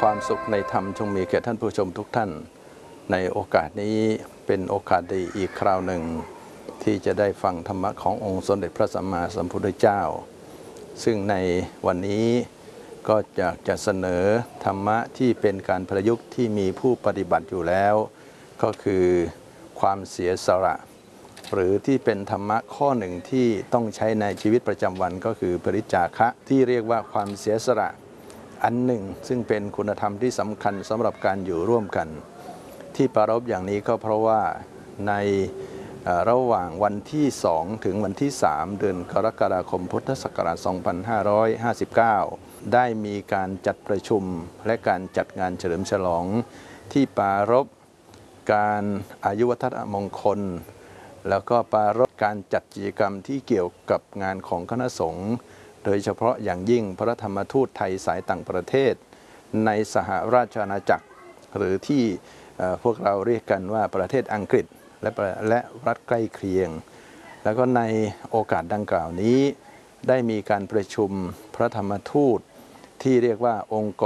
ความสุขในธรรมจงมีแก่ท่านผู้ชมทุกท่านในโอกาสนี้เป็นโอกาสดีอีกคราวหนึ่งที่จะได้ฟังธรรมะขององค์สมเด็จพระสัมมาสัมพุทธเจ้าซึ่งในวันนี้ก็อยากจะเสนอธรรมะที่เป็นการประยุกต์ที่มีผู้ปฏิบัติอยู่แล้วก็คือความเสียสละหรือที่เป็นธรรมะข้อหนึ่งที่ต้องใช้ในชีวิตประจำวันก็คือปริจาคะที่เรียกว่าความเสียสละอันหนึ่งซึ่งเป็นคุณธรรมที่สำคัญสำหรับการอยู่ร่วมกันที่ปรารภอย่างนี้ก็เพราะว่าในระหว่างวันที่2ถึงวันที่3เดือนกรกฎาคมพุทธศักราช2559ได้มีการจัดประชุมและการจัดงานเฉลิมฉลองที่ปรารภการอายุวัฒนมงคลแล้วก็ปรารภการจัดกิจกรรมที่เกี่ยวกับงานของคณะสงฆ์โดยเฉพาะอย่างยิ่งพระธรรมทูตไทยสายต่างประเทศในสหราชอาณาจักรหรือที่พวกเราเรียกกันว่าประเทศอังกฤษและรัฐใกล้เคียงแล้วก็ในโอกาสดังกล่าวนี้ได้มีการประชุมพระธรรมทูตที่เรียกว่าองค์ก